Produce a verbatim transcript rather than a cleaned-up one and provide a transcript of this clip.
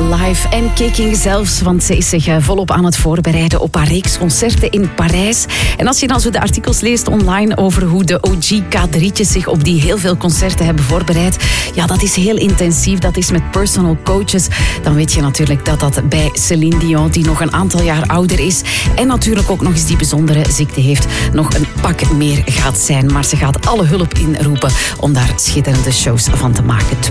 live en kicking zelfs, want ze is zich volop aan het voorbereiden op haar reeks concerten in Parijs. En als je dan zo de artikels leest online over hoe de O G K drie'tjes zich op die heel veel concerten hebben voorbereid, ja, dat is heel intensief, dat is met personal coaches. Dan weet je natuurlijk dat dat bij Céline Dion, die nog een aantal jaar ouder is en natuurlijk ook nog eens die bijzondere ziekte heeft, nog een pak meer gaat zijn. Maar ze gaat alle hulp inroepen om daar schitterende shows van te maken.